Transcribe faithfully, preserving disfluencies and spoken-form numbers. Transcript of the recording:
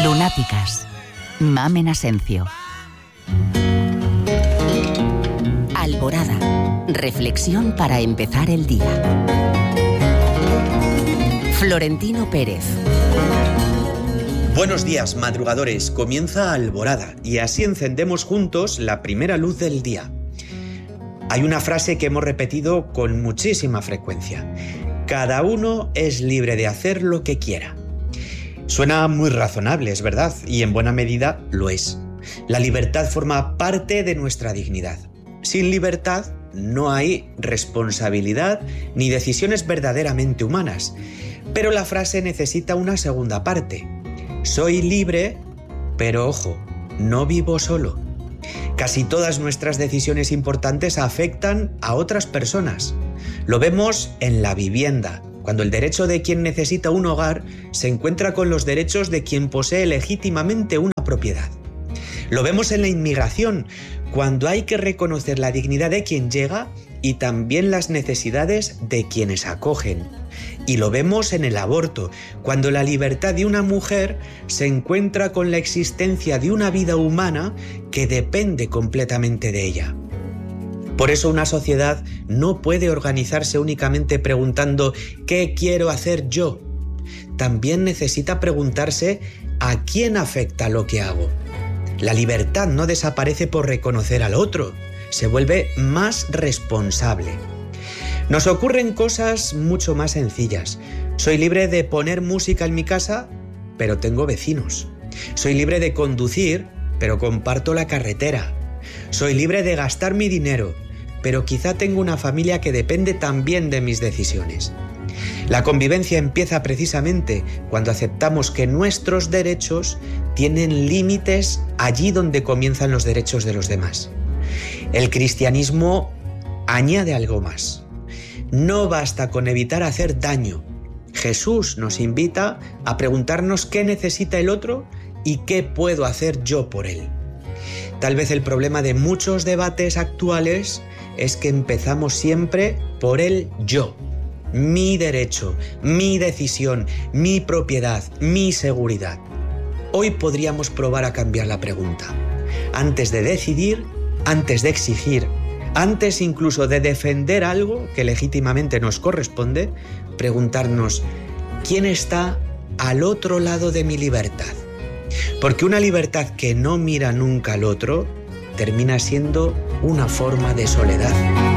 Lunáticas. Mamen Asencio. Alborada. Reflexión para empezar el día. Florentino Pérez. Buenos días, madrugadores. Comienza Alborada y así encendemos juntos la primera luz del día. Hay una frase que hemos repetido con muchísima frecuencia. Cada uno es libre de hacer lo que quiera. Suena muy razonable, es verdad, y en buena medida lo es. La libertad forma parte de nuestra dignidad. Sin libertad no hay responsabilidad ni decisiones verdaderamente humanas. Pero la frase necesita una segunda parte. Soy libre, pero ojo, no vivo solo. Casi todas nuestras decisiones importantes afectan a otras personas. Lo vemos en la vivienda, cuando el derecho de quien necesita un hogar se encuentra con los derechos de quien posee legítimamente una propiedad. Lo vemos en la inmigración, cuando hay que reconocer la dignidad de quien llega y también las necesidades de quienes acogen. Y lo vemos en el aborto, cuando la libertad de una mujer se encuentra con la existencia de una vida humana que depende completamente de ella. Por eso una sociedad no puede organizarse únicamente preguntando ¿qué quiero hacer yo? También necesita preguntarse ¿a quién afecta lo que hago? La libertad no desaparece por reconocer al otro, se vuelve más responsable. Nos ocurren cosas mucho más sencillas. Soy libre de poner música en mi casa, pero tengo vecinos. Soy libre de conducir, pero comparto la carretera. Soy libre de gastar mi dinero, pero quizá tengo una familia que depende también de mis decisiones. La convivencia empieza precisamente cuando aceptamos que nuestros derechos tienen límites allí donde comienzan los derechos de los demás. El cristianismo añade algo más. No basta con evitar hacer daño. Jesús nos invita a preguntarnos qué necesita el otro y qué puedo hacer yo por él. Tal vez el problema de muchos debates actuales es que empezamos siempre por el yo. Mi derecho, mi decisión, mi propiedad, mi seguridad. Hoy podríamos probar a cambiar la pregunta. Antes de decidir, antes de exigir, antes incluso de defender algo que legítimamente nos corresponde, preguntarnos ¿quién está al otro lado de mi libertad? Porque una libertad que no mira nunca al otro termina siendo una forma de soledad.